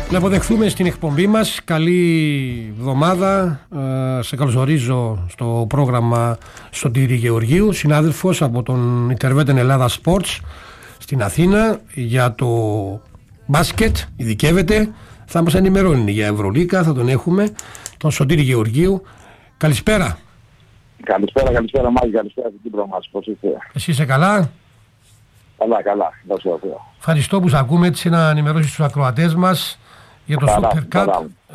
Να αποδεχθούμε στην εκπομπή μας. Καλή εβδομάδα. Σε καλωσορίζω στο πρόγραμμα Σωτήρη Γεωργίου, συνάδελφος από τον Interveten Ελλάδα Sports στην Αθήνα για το μπάσκετ, ειδικεύεται. Θα μας ενημερώνει για Ευρωλίκα, θα τον έχουμε, τον Σωτήρη Γεωργίου. Καλησπέρα. Καλησπέρα Μάκη, καλησπέρα στην Κύπρο μας. Πώς είστε? Εσύ είσαι καλά? Καλά. Ευχαριστώ που σε ακούμε, έτσι να ενημερώσεις τους ακροατές μας για το Super Cup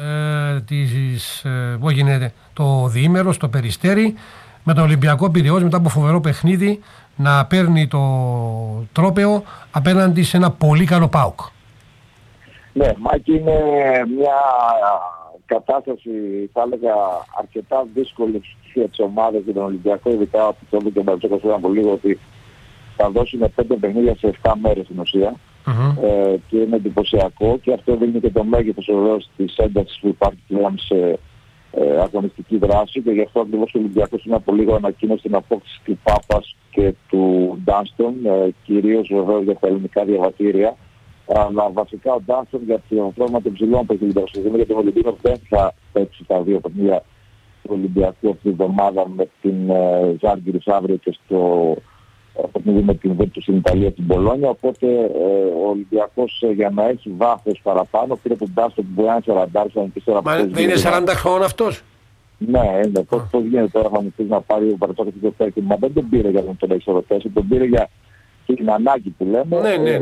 που έγινε το διήμερο στο Περιστέρι, με τον Ολυμπιακό Πειραιώς μετά από φοβερό παιχνίδι να παίρνει το τρόπαιο απέναντι σε ένα πολύ καλό ΠΑΟΚ. Ναι, Μάκη, είναι μια κατάσταση, θα έλεγα, αρκετά δύσκολη για τις ομάδες και τον Ολυμπιακό, ειδικά από το και ο Μπαρτζόκας από λίγο, ότι θα δώσουν 5 παιχνίδια σε 7 μέρες στην ουσία. Και είναι εντυπωσιακό, και αυτό δίνει και το μέγεθος βεβαίως της έντασης που υπάρχει πλέον σε αγωνιστική δράση, και γι' αυτό ακριβώς ο Ολυμπιακός είναι από λίγο ανακοίνωσε την απόκτηση του Πάπας και του Ντάνστον, κυρίως βεβαίως για τα ελληνικά διαβατήρια. Αλλά βασικά ο Ντάνστον για το πρόβλημα των ψηλών παιχνίδων, για τον Ολυμπιακό δεν θα παίξει τα 2 παιχνίδια του Ολυμπιακού αυτή τη εβδομάδα με την Ζάλγκιρις αύριο και στο παιχνίδι με την Βέρτου στην Ιταλία, την Μπολόνια. Οπότε ο Ολυμπιακός για να έχει βάθος παραπάνω πήρε τον Ντάνστον που μπορεί να είναι 40. Μα δεν είναι 40 χρόνων αυτός? Ναι, είναι. Πώς γίνεται τώρα να πάρει ο Μπαρτζόκας και το φέρει? Μα δεν τον πήρε για τον 4-4, τον πήρε για την ανάγκη που λέμε,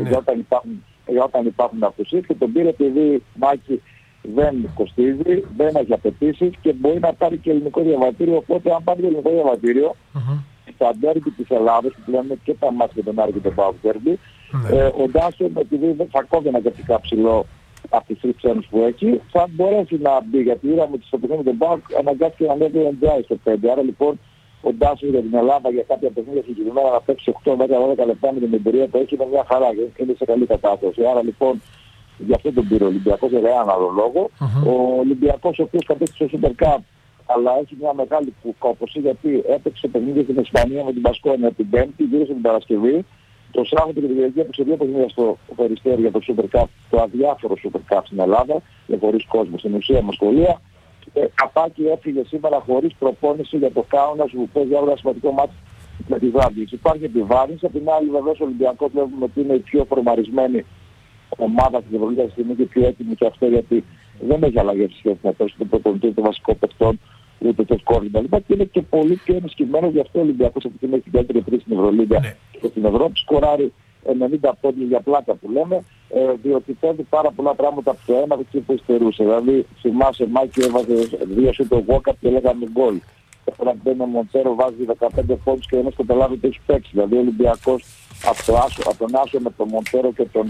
για όταν υπάρχουν απουσίες, και τον πήρε επειδή, Μάκη, δεν κοστίζει, δεν έχει απαιτήσεις και μπορεί να πάρει και ελληνικό διαβατήριο. Οπότε αν πάρει και ελληνικό διαβατήριο, στα ντέρμπι της Ελλάδας που λέμε και τα μάτια και τον Άρη και τον ΠΑΟΚ ντέρμπι, ο Ντάσον, επειδή δεν θα κόβει αρκετικά ψηλό από τις 3 ξένους που έχει, θα μπορέσει να μπει, γιατί είδαμε ότι στο παιχνίδι με τον ΠΑΟΚ αναγκάστηκε να ανέβει ο Εντζάι στο 5. Άρα λοιπόν ο Ντάσον για την Ελλάδα για κάποια παιχνίδια συγκεκριμένα να παίξει 8-10 λεπτά με την εμπειρία που έχει, είναι μια χαρά, είναι σε καλή κατάσταση. Άρα λοιπόν γι' αυτό τον πήρε ο Ολυμπιακός για έναν άλλο λόγο. Ο Ολυμπιακός, ο οποίος κατέκτησε στο Super Cup, αλλά έχει μια μεγάλη κόπωση, γιατί έπαιξε παιχνίδια στην Ισπανία με την Μπασκόνια την Πέμπτη, γύρισε την Παρασκευή. Το Σάββατο και την Κυριακή έπαιξε 2 παιχνίδια στο Περιστέρι για το Super Cup, το αδιάφορο Super Cup στην Ελλάδα, και χωρίς κόσμο, στην ουσία με σχολεία. Καπάκι έφυγε σήμερα χωρίς προπόνηση για το Κάουνας που παίζει άλλο ένα σημαντικό μάτι με τη Ζάλγκιρις. Υπάρχει επιβάρυνση, απ' την άλλη βεβαίως ο Ολυμπιακός βλέπουμε ότι είναι η πιο φορμαρισμένη ομάδα στην Ευρωλίγα στιγμή και πιο έτοιμη και αυτό, γιατί δεν έχει αλλαγές σχέση με το προπονητή των βασικών παιχτών, ούτε το σκόρ κτλ. Και είναι και πολύ πιο ενισχυμένος, γι' αυτό ο Ολυμπιακός αυτή την έχει την καλύτερη τρίτη στην Ευρωλίγα και στην Ευρώπη. Σκοράρει 90 πόντους για πλάκα που λέμε, διότι παίρνει πάρα πολλά πράγματα από το ένα και που υστερούσε. Δηλαδή, θυμάσαι, Μάκη, έβαζε 2 σουτ ο Walkup και λέγαμε γκολ. Τώρα μπαίνει ο Μοντσέρο, βάζει 15 πόντους και δεν έχει καταλάβει ότι έχει παίξει. Δηλαδή, ο Ολυμπιακός από τον Άσο με τον Μοντσέρο και τον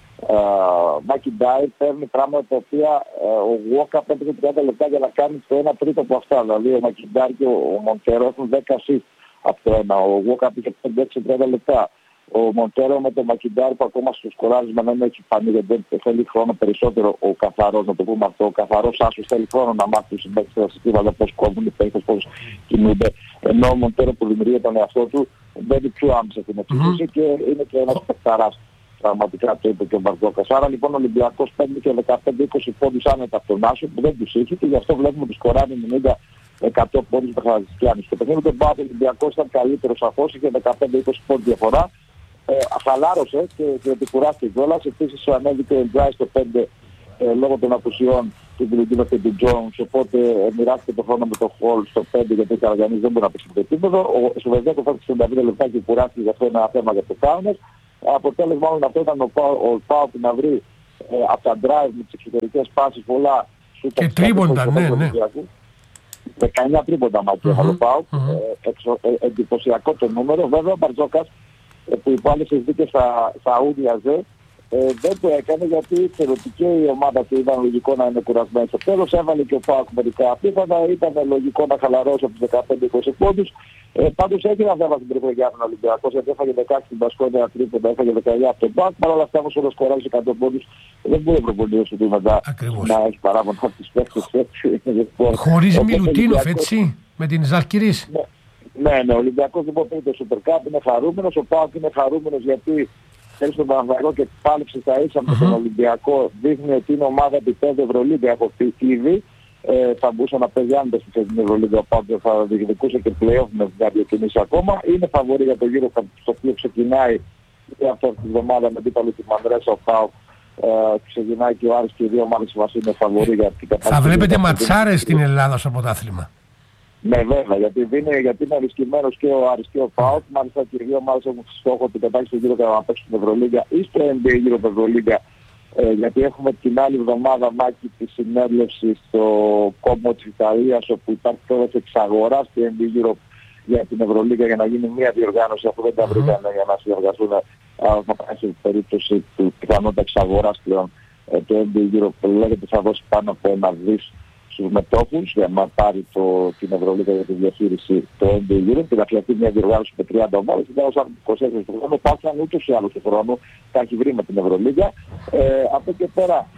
Μακιντάι παίρνει πράγματα τα οποία ο Walkup έπαιζε 30 λεπτά για να κάνει το 1 τρίτο από αυτά. Δηλαδή, ο Μακιντάι και ο Μοντσέρο έχουν 10 assist από το ένα. Ο Walkup είχε 5-6-30 λεπτά. Ο Μοντέρο με τον Μακιντάρ που ακόμα στο σκοράρισμα δεν έχει φανεί, γιατί θέλει χρόνο περισσότερο ο καθαρός, να το πούμε αυτό. Ο καθαρός άσος θέλει χρόνο να μάθει τους συμπαίκτες στα συστήματα, πώς κόβουν οι παίκτες, πώς κινούνται. Ενώ ο Μοντέρο που δημιουργεί τον εαυτό του μπαίνει πιο άμεσα στην εξήγηση και είναι και ένας παικταράς. Πραγματικά το είπε και ο Μπαρτζόκας. Άρα λοιπόν ο Ολυμπιακός παίρνει και 15-20 πόντους άνετα από τον Άσο που δεν τους είχε, και γι' αυτό βλέπουμε ότι σκοράνει 90-100 πόντους με Χαρακτηριάνους. Στο παιχνίδι του ΠΑΟΚ ο Ολυμπιακός ήταν καλύτερος σαφώς, είχε 15-20 πόντους διαφορά. Χαλάρωσε και κουράστηκε κιόλας. Επίσης ανέβηκε ο Εντζάι στο 5 λόγω των απουσιών του Μπιλουντίνο και του Τζόνς, οπότε μοιράστηκε το χρόνο με το Χολ στο 5, γιατί ο Καραγιαννής δεν μπορεί να παίξει το επίπεδο. Ο Σουβεζέκο φέρθηκε 65 λεπτά και κουράστηκε, γι' αυτό είναι ένα θέμα για το Κάουνας. Αποτέλεσμα όλων αυτό ήταν ο ΠΑΟΚ να βρει από τα drive με τις εξωτερικές πάσεις πολλά και τρίποντα, ναι. 19 τρίποντα μάτια ο ΠΑΟΚ, εντυπωσιακό το νούμερο. Βέβαια ο Μπαρτζόκας που υπό άλλες συνθήκες θα ούδιαζε, δεν το έκανε, γιατί ήξερε ότι και η ομάδα του ήταν λογικό να είναι κουρασμένη. Στο τέλος έβαλε και ο ΠΑΟΚ μερικά απίθανα, ήταν λογικό να χαλαρώσει από τους 15-20 πόντους. Πάντως έγινε βέβαια στην τρίτη για τον Ολυμπιακό, γιατί έφαγε 16 στην Πασκόνια τρίποντα, έφαγε 19 από τον ΠΑΟΚ. Παρ' όλα αυτά όμως όταν σκοράζει 100 πόντους δεν μπορεί ο προπονητής του μετά να έχει παράπονα από τις παίκτες. Χωρίς Μιλουτίνοφ, έτσι, με την Ζαλγκιρις. Ναι, ο Ολυμπιακός λοιπόν πήρε το Super Cup, είναι χαρούμενος. Ο ΠΑΟΚ είναι χαρούμενος γιατί πέρυσι τον Παναθηναϊκό και πάλεψε στα ίσα με τον Ολυμπιακό, δείχνει ότι είναι ομάδα επίπεδου Ευρωλίγκα από ήδη. Θα μπορούσε να παίζει άντε στην Ευρωλίγκα, πάντως θα διεκδικούσε και play-off με κάποια κινήσεις ακόμα. Είναι φαβορί για το γύρο στο οποίο ξεκινάει αυτή τη βδομάδα με αντίπαλο τη Μανρέσα, ο ΠΑΟΚ. Ξεκινάει και ο Άρης και οι δύο ομάδες μας είναι φαβορί για την κατάσταση. Θα βλέπετε ματσάρες στην Ελλάδα στο πρωτάθλημα. Ναι, βέβαια, γιατί είναι αρισκημένος και ο Άρης και ο ΠΑΟΚ. Μάλιστα και οι δύο ομάδες έχουν στόχο την κατάξυση του γύρω να παίξουν στην Ευρωλίγκα ή στο NBA γύρω από Ευρωλίγκα. Γιατί έχουμε την άλλη εβδομάδα, Μάκη, τη συνέλευση στο κόμμα της Ιταλίας, όπου υπάρχει τώρα εξαγορά στη NBA Europe για την Ευρωλίγκα για να γίνει μια διοργάνωση, αφού δεν τα βρήκαν για να συνεργαστούν. Θα πάει σε περίπτωση του πιθανότητα εξαγοράς πλέον το NBA Europe, που λέγεται θα δώσει πάνω από 1 δις στους μετόχους για να πάρει την Ευρωλίγκα για τη διαχείριση το NBA Europe και να φτιαχτεί μια διοργάνωση με 30 ομάδες. Και τέλος αν 24 του χρόνου πάθαν ούτως ή άλλως του χρόνου, τα έχει βρει με την Ευρωλίγκα. Από και πέρα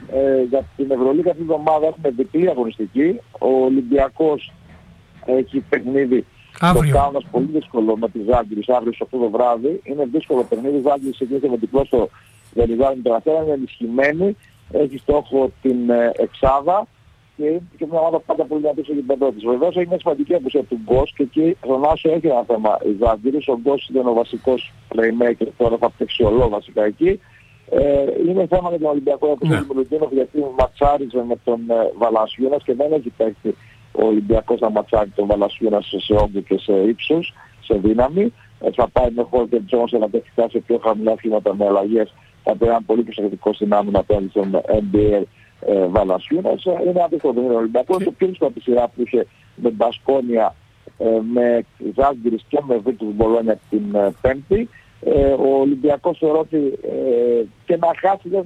για την Ευρωλίγκα αυτή την εβδομάδα έχουμε διπλή αγωνιστική. Ο Ολυμπιακός έχει παιχνίδι στο Κάουνας πολύ δύσκολο με τη Ζάλγκιρις αύριο στο 8 το βράδυ. Είναι δύσκολο παιχνίδι. Η Ζάλγκιρις ξεκίνησε με διπλό στο Βελιγράδι με τον Αστέρα, είναι ενισχυμένη. Έχει στόχο την εξάδα. Και μια ομάδα πάντα πολύ δυνατή στο γηπεδό της. Βεβαίως έχει μια σημαντική απουσία του Γκος και εκεί στον Άσο έχει ένα θέμα η Ζάλγκιρις. Ο Γκος ήταν ο βασικός playmaker, τώρα θα παίξει ολό βασικά εκεί. Είναι θέμα για τον Ολυμπιακό γιατί ματσάριζε με τον Βαλασιούνας και δεν έχει παίξει ο Ολυμπιακός να ματσάρει τον Βαλασιούνας σε όγκο και σε ύψος, σε δύναμη. Θα πάει με Χόρκερ Τζόνς να παίξει σε πιο χαμηλά φύματα με αλλαγές. Θα πει ένα πολύ προσεκτικό συνάμει να παίρνει τον NBA Βαλασιούνας. Είναι αντίστοιχο τον Ολυμπιακό. Το πιο δύσκολο από τη σειρά που είχε με Μπασκόνια, με Ζάλγκιρις και με Βίρτους Μπολόνια την Πέμπτη. Ο Ολυμπιακός θεωρώ ότι και να χάσει δεν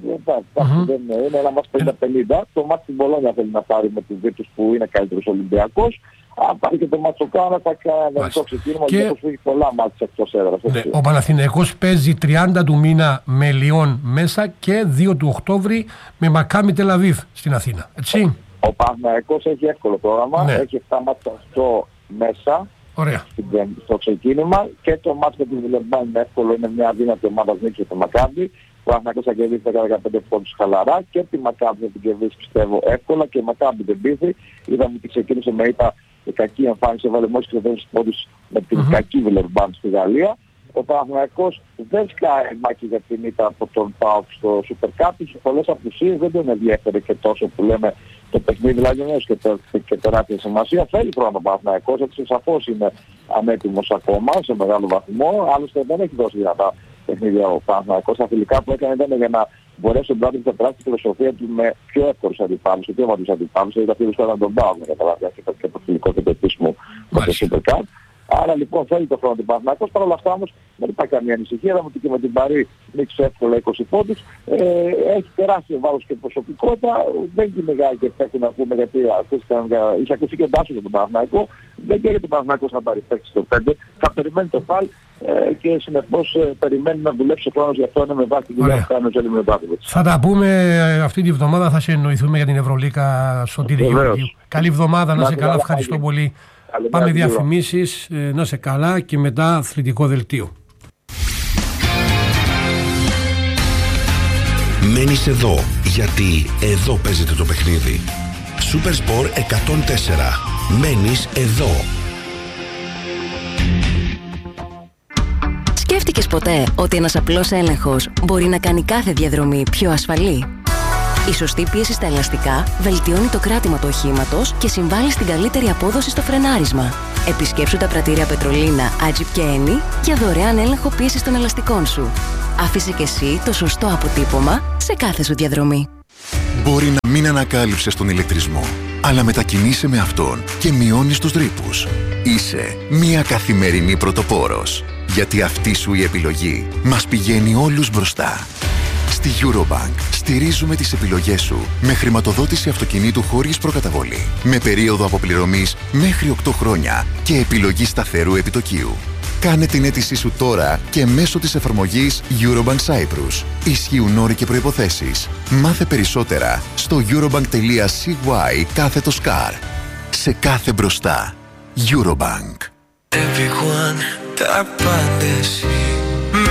είναι ένα μάτς 50-50. Το μάτς στην Μπολόνια θέλει να πάρει με τους Βίρτους που είναι καλύτερος Ολυμπιακός. Αν πάρει και το μάτς στο Κάνα θα κάνει το ξεκίνημα. Ο Ολυμπιακός έχει πολλά μάτς εκτός έδρας. Ο Παναθηναϊκός παίζει 30 του μήνα με Λιόν μέσα και 2 του Οκτώβρη με Μακάμπι Τελαβίβ στην Αθήνα. Έτσι. Ο Παναθηναϊκός έχει εύκολο πρόγραμμα. Έχει 7 μάτς αυτό μέσα. Ωραία. Στο ξεκίνημα και το μάτς με τη Βιλερμπάν είναι εύκολο, είναι μια αδύνατη ομάδα νίκη για το Μακάμπι. Ο Παναθηναϊκός θα κερδίσει 15 πόντους χαλαρά και τη Μακάμπι θα την κερδίσει πιστεύω εύκολα και η Μακάμπι δεν πείθει. Είδαμε ότι ξεκίνησε με η κακή εμφάνιση, έβαλε μόλις και 20 πόντους με την κακή Βιλερμπάν στη Γαλλία. Ο Παναθηναϊκός δεν σκάει μάχη για την ήττα από τον ΠΑΟΚ στο Super Cup, είχε πολλές απουσίες, δεν τον ενδιαφέρει και τόσο που λέμε το παιχνίδι, δηλαδή δεν έχει και τεράστια σημασία. Θέλει χρόνο ο Παναθηναϊκός, έτσι σαφώς είναι ανέτοιμος ακόμα σε μεγάλο βαθμό, άλλωστε δεν έχει δώσει δυνατά παιχνίδια ο Παναθηναϊκός. Τα φιλικά που έκανε ήταν για να μπορέσει ο Μπράντης να περάσει τη φιλοσοφία του με πιο εύκολους αντιπάλους, πιο βαρύς αντιπάλους, γιατί τα φίλους ήταν τον ΠΑΟΚ με καταλάβει και το φιλικό και το επίσημο με το Super Cup. Άρα λοιπόν θέλει το χρόνο του Παναθηναϊκός, παρ' όλα αυτά όμως δεν υπάρχει καμία ανησυχία. Είδαμε ότι και με την Παρί νίξει εύκολα 20 πόντους. Έχει τεράστιο βάρος και προσωπικότητα. Δεν κυνηγάει και παίξει να πούμε γιατί είχε ακούσει και μπάσο για τον Παναθηναϊκό. Δεν καίει τον Παναθηναϊκός να πάρει παίξει στο 5. Θα περιμένει το φάλ και συνεπώς περιμένει να δουλέψει ο χρόνος, γι' αυτό είναι με βάση τη δουλειά που κάνει ο Τζέλη Μιωτάκοβιτς. Θα τα πούμε αυτή τη βδομάδα, θα συνεννοηθούμε για την Ευρωλίγκα στον Τύρι Γεωργίου. Καλή εβδομάδα, να σε καλά, ευχαριστώ πολύ. Πάμε διαφημίσεις, να σε καλά και μετά αθλητικό δελτίο. Μένεις εδώ, γιατί εδώ παίζεται το παιχνίδι. Super Sport 104. Μένεις εδώ. Σκέφτηκες ποτέ ότι ένας απλός έλεγχος μπορεί να κάνει κάθε διαδρομή πιο ασφαλή? Η σωστή πίεση στα ελαστικά βελτιώνει το κράτημα του οχήματος και συμβάλλει στην καλύτερη απόδοση στο φρενάρισμα. Επισκέψου τα πρατήρια Πετρολίνα, Άτζιπ και Ένι για δωρεάν έλεγχο πίεσης των ελαστικών σου. Άφησε και εσύ το σωστό αποτύπωμα σε κάθε σου διαδρομή. Μπορεί να μην ανακάλυψες τον ηλεκτρισμό, αλλά μετακινείσαι με αυτόν και μειώνεις τους ρήπους. Είσαι μια καθημερινή πρωτοπόρος, γιατί αυτή σου η επιλογή μας πηγαίνει όλους μπροστά. Στη Eurobank στηρίζουμε τις επιλογές σου με χρηματοδότηση αυτοκινήτου χωρίς προκαταβολή, με περίοδο αποπληρωμής μέχρι 8 χρόνια και επιλογή σταθερού επιτοκίου. Κάνε την αίτησή σου τώρα και μέσω της εφαρμογής Eurobank Cyprus. Ισχύουν όροι και προϋποθέσεις. Μάθε περισσότερα στο eurobank.cy/car. Σε κάθε μπροστά. Eurobank. Everyone, τα πάντα εσύ.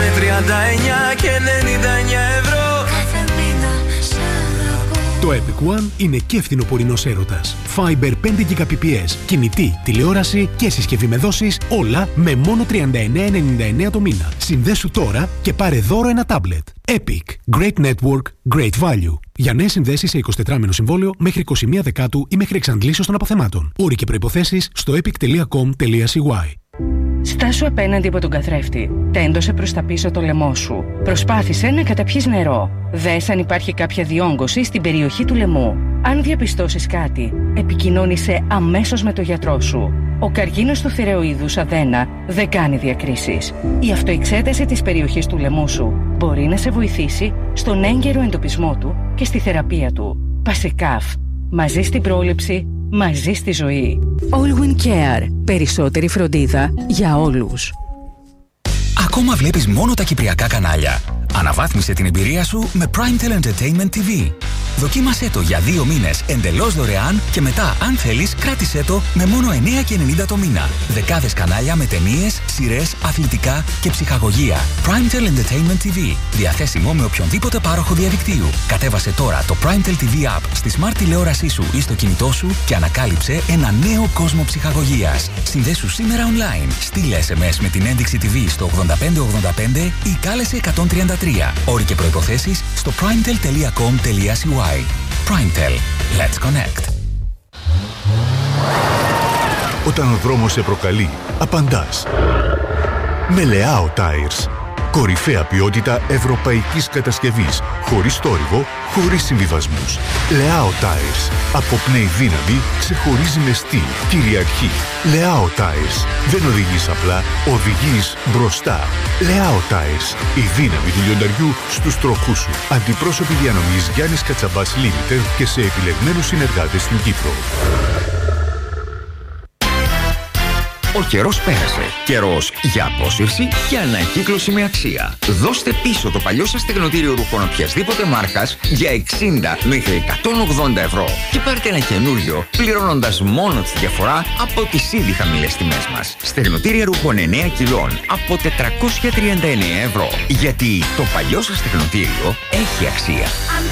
με 39 και 99 ευρώ. Κάθε μήνα σ' αγαπώ. Το Epic One είναι και φθινοπορεινός έρωτας. Fiber 5 Gbps, κινητή, τηλεόραση και συσκευή με δόσεις, όλα με μόνο 39,99 το μήνα. Συνδέσου τώρα και πάρε δώρο ένα τάμπλετ. Epic. Great Network, Great Value. Για νέες συνδέσεις σε 24μηνο συμβόλαιο μέχρι 21 Δεκάτου ή μέχρι εξαντλήσεως των αποθεμάτων. Όροι και προϋποθέσεις στο epic.com.cy. Στάσου απέναντι από τον καθρέφτη. Τέντωσε προς τα πίσω το λαιμό σου. Προσπάθησε να καταπιείς νερό. Δες αν υπάρχει κάποια διόγκωση στην περιοχή του λαιμού. Αν διαπιστώσεις κάτι, επικοινώνησε αμέσως με τον γιατρό σου. Ο καρκίνος του θηρεοειδούς αδένα δεν κάνει διακρίσεις. Η αυτοεξέταση της περιοχής του λαιμού σου μπορεί να σε βοηθήσει στον έγκαιρο εντοπισμό του και στη θεραπεία του. Πασικάφ. Μαζί στην πρόληψη, μαζί στη ζωή. Allwyn Care. Περισσότερη φροντίδα για όλους. Ακόμα βλέπεις μόνο τα κυπριακά κανάλια? Αναβάθμισε την εμπειρία σου με Primetel Entertainment TV. Δοκίμασέ το για 2 μήνες εντελώς δωρεάν και μετά, αν θέλεις, κράτησέ το με μόνο 9,90 το μήνα. Δεκάδες κανάλια με ταινίες, σειρές, αθλητικά και ψυχαγωγία. Primetel Entertainment TV. Διαθέσιμο με οποιονδήποτε πάροχο διαδικτύου. Κατέβασε τώρα το Primetel TV App στη smart τηλεόρασή σου ή στο κινητό σου και ανακάλυψε ένα νέο κόσμο ψυχαγωγίας. Συνδέσου σήμερα online. Στείλε SMS με την ένδειξη TV στο 8585 ή κάλεσε 133. Όροι και προϋποθέσεις στο primetel.com.cy. Primetel. Let's connect. Όταν ο δρόμος σε προκαλεί, απαντάς. Με Leao Tires. Κορυφαία ποιότητα ευρωπαϊκής κατασκευής. Χωρίς θόρυβο, χωρίς συμβιβασμούς. Leao Tires. Αποπνέει δύναμη, ξεχωρίζει με στυλ, κυριαρχεί. Leao Tires. Δεν οδηγείς απλά, οδηγείς μπροστά. Leao Tires. Η δύναμη του λιονταριού στους τροχούς σου. Αντιπρόσωποι διανομής Γιάννης Κατσαμπάς Limited και σε επιλεγμένους συνεργάτες στην Κύπρο. Ο καιρός πέρασε. Καιρός για απόσυρση και ανακύκλωση με αξία. Δώστε πίσω το παλιό σας στεγνοτήριο ρούχων οποιασδήποτε μάρκας για 60 μέχρι 180 ευρώ και πάρτε ένα καινούριο πληρώνοντας μόνο τη διαφορά από τις ήδη χαμηλές τιμές μας. Στεγνοτήρια ρούχων 9 κιλών από 439 ευρώ. Γιατί το παλιό σας στεγνοτήριο έχει αξία.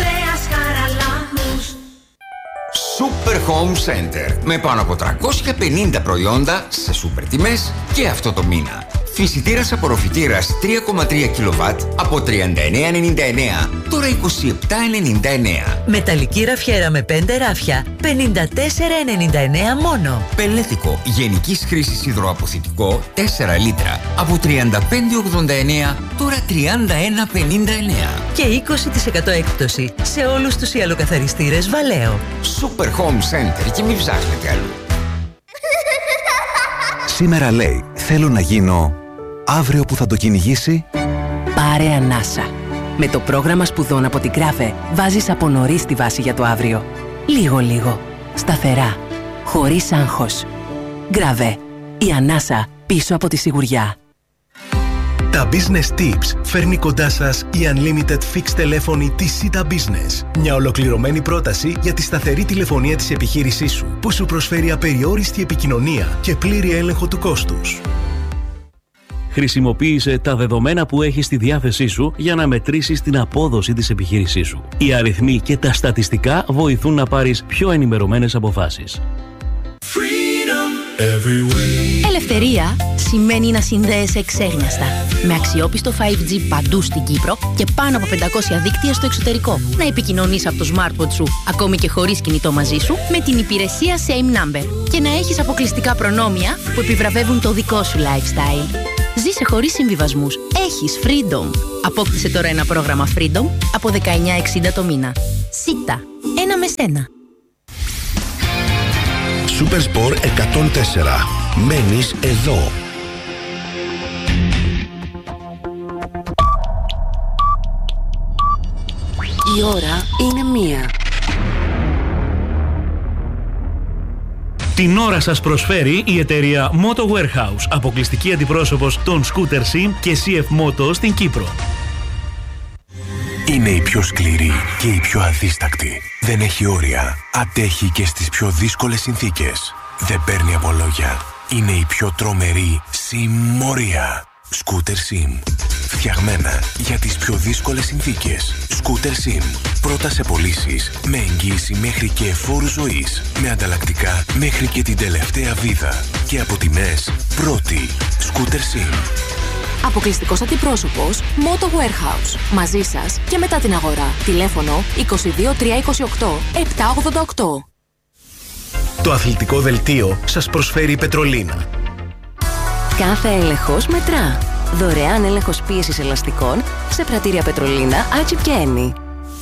Super Home Center με πάνω από 350 προϊόντα σε σούπερ τιμές και αυτό το μήνα. Φυσιτήρας απορροφητήρας 3,3 κιλοβάτ από 39,99 τώρα 27,99. Μεταλλική ραφιέρα με 5 ράφια 54,99 μόνο. Πελέτικο γενικής χρήσης υδροαποθητικό 4 λίτρα από 35,89 τώρα 31,59. Και 20% έκπτωση σε όλους τους ιαλοκαθαριστήρες Βαλέο. Super Home Center και μην ψάχνετε αλλού. Σήμερα λέει, θέλω να γίνω, αύριο που θα το κυνηγήσει. Πάρε ανάσα. Με το πρόγραμμα σπουδών από την Γκράβε βάζεις από νωρίς τη βάση για το αύριο. Λίγο-λίγο. Σταθερά. Χωρίς άγχος. Γκράβε. Η ανάσα πίσω από τη σιγουριά. Τα Business Tips φέρνει κοντά σας η Unlimited Fixed τηλέφωνη της Sita Business. Μια ολοκληρωμένη πρόταση για τη σταθερή τηλεφωνία της επιχείρησής σου, που σου προσφέρει απεριόριστη επικοινωνία και πλήρη έλεγχο του κόστους. Χρησιμοποίησε τα δεδομένα που έχεις στη διάθεσή σου για να μετρήσεις την απόδοση της επιχείρησής σου. Οι αριθμοί και τα στατιστικά βοηθούν να πάρεις πιο ενημερωμένες αποφάσεις. Ελευθερία σημαίνει να συνδέεσαι εξέγνιαστα. Με αξιόπιστο 5G παντού στην Κύπρο και πάνω από 500 δίκτυα στο εξωτερικό. Να επικοινωνείς από το smartphone σου, ακόμη και χωρίς κινητό μαζί σου, με την υπηρεσία Same Number. Και να έχεις αποκλειστικά προνόμια που επιβραβεύουν το δικό σου lifestyle. Ζήσε χωρίς συμβιβασμούς. Έχεις Freedom. Απόκτησε τώρα ένα πρόγραμμα Freedom από 19,60 το μήνα. Σίτα. Ένα με σένα. Supersport 104. Μένεις εδώ. Η ώρα είναι 1. Την ώρα σας προσφέρει η εταιρεία Moto Warehouse, αποκλειστική αντιπρόσωπος των Scooter Sim και CF Moto στην Κύπρο. Είναι η πιο σκληρή και η πιο αδίστακτη. Δεν έχει όρια. Αντέχει και στις πιο δύσκολες συνθήκες. Δεν παίρνει από λόγια. Είναι η πιο τρομερή συμμορία. Scooter Sim. Φτιαγμένα για τις πιο δύσκολες συνθήκες. Scooter Sim. Πρώτα σε πωλήσεις, με εγγύηση μέχρι και εφόρου ζωής. Με ανταλλακτικά μέχρι και την τελευταία βίδα. Και από τιμές πρώτη. Scooter Sim. Αποκλειστικός αντιπρόσωπος Moto Warehouse. Μαζί σας και μετά την αγορά. Τηλέφωνο 22 328 788. Το αθλητικό δελτίο σας προσφέρει η Πετρολίνα. Κάθε έλεγχος μετρά. Δωρεάν έλεγχος πίεσης ελαστικών σε πρατήρια Πετρολίνα, Άτσιπ και Ένι.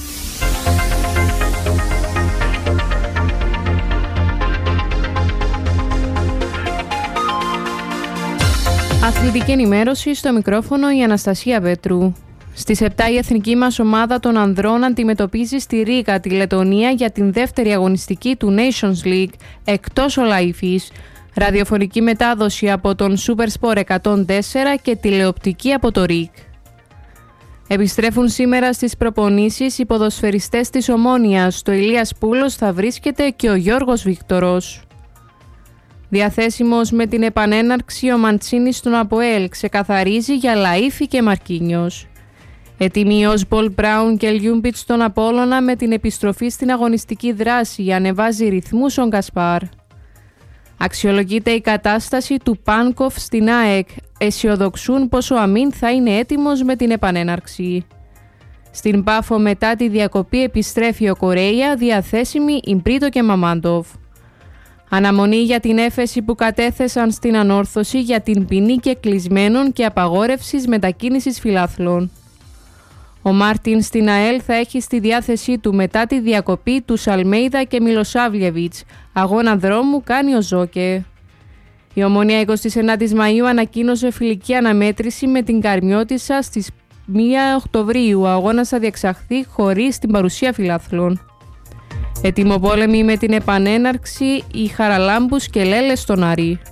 Αθλητική ενημέρωση, στο μικρόφωνο η Αναστασία Πέτρου. Στις 7 η εθνική μας ομάδα των ανδρών αντιμετωπίζει στη Ρήγα τη Λετωνία για την δεύτερη αγωνιστική του Nations League εκτός Ολαΐφης. Ραδιοφωνική μετάδοση από τον Supersport 104 και τηλεοπτική από το ΡΙΚ. Επιστρέφουν σήμερα στις προπονήσεις οι ποδοσφαιριστές της Ομόνοιας. Στο Ηλίας Πούλος θα βρίσκεται και ο Γιώργος Βίκτορος. Διαθέσιμος με την επανέναρξη ο Μαντσίνης στον ΑΠΟΕΛ ξεκαθαρίζει για Λαΐφη και Μαρκίνιος. Έτοιμοι ως Μπολ Μπράουν και Λιούμπιτ στον Απόλλωνα με την επιστροφή στην αγωνιστική δράση, ανεβάζει ρυθμούς ο Γκασπάρ. Αξιολογείται η κατάσταση του Πάνκοφ στην ΑΕΚ. Αισιοδοξούν πως ο Αμίν θα είναι έτοιμος με την επανέναρξη. Στην Πάφο μετά τη διακοπή επιστρέφει ο Κορέια, διαθέσιμοι Ιμπρίτο και Μαμάντοφ. Αναμονή για την έφεση που κατέθεσαν στην ανόρθωση για την ποινή κεκλεισμένων και απαγόρευσης μετακίνησης φιλάθλων. Ο Μάρτιν στην ΑΕΛ θα έχει στη διάθεσή του μετά τη διακοπή του Σαλμέιδα και Μιλοσάβλιεβιτς. Αγώνα δρόμου κάνει ο Ζόκε. Η Ομόνια 29 Μαΐου ανακοίνωσε φιλική αναμέτρηση με την Καρμιώτισσα στις 1 Οκτωβρίου. Ο αγώνας θα διεξαχθεί χωρίς την παρουσία φιλάθλων. Ετοιμοπόλεμοι με την επανέναρξη οι Χαραλάμπους και Λέλες στον Άρη.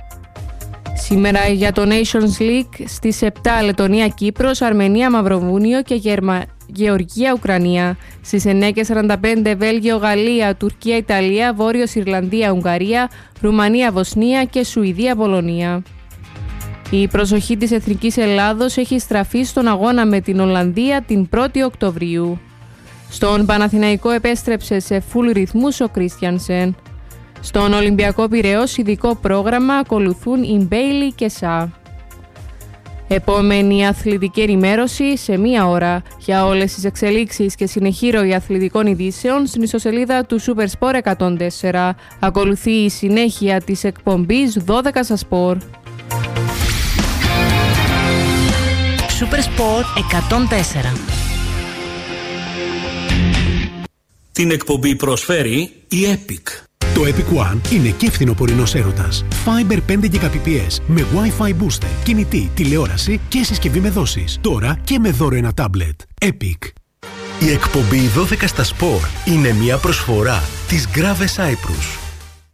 Σήμερα για το Nations League στις 7 Λετωνία Κύπρος, Αρμενία Μαυροβούνιο και Γεωργία Ουκρανία. Στις 9:45 Βέλγιο Γαλλία, Τουρκία Ιταλία, Βόρειος Ιρλανδία Ουγγαρία, Ρουμανία Βοσνία και Σουηδία Πολωνία. Η προσοχή της Εθνικής Ελλάδος έχει στραφεί στον αγώνα με την Ολλανδία την 1η Οκτωβρίου. Στον Παναθηναϊκό επέστρεψε σε φουλ ρυθμούς ο Κρίστιανσεν. Στον Ολυμπιακό Πειραιώς ειδικό πρόγραμμα ακολουθούν η Μπέιλι και Σα. Επόμενη αθλητική ενημέρωση σε 1 ώρα. Για όλες τις εξελίξεις και συνεχή ροή αθλητικών ειδήσεων στην ιστοσελίδα του Supersport 104. Ακολουθεί η συνέχεια της εκπομπής 12 στα σπορ. Supersport 104. Την εκπομπή προσφέρει η Epic. Το Epic One είναι και φθινοπορεινός έρωτας. Fiber 5 Gbps με Wi-Fi booster, κινητή, τηλεόραση και συσκευή με δόσεις. Τώρα και με δώρο ένα τάμπλετ. Epic. Η εκπομπή 12 στα σπορ είναι μια προσφορά της Graves Cyprus.